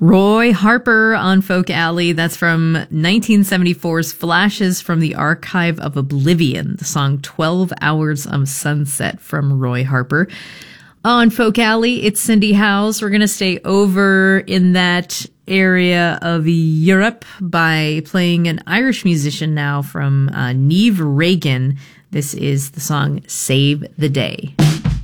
Roy Harper on Folk Alley. That's from 1974's Flashes from the Archive of Oblivion, the song 12 Hours of Sunset from Roy Harper. On Folk Alley, it's Cindy Howes. We're going to stay over in that area of Europe by playing an Irish musician now from Niamh Reagan. This is the song Save the Day.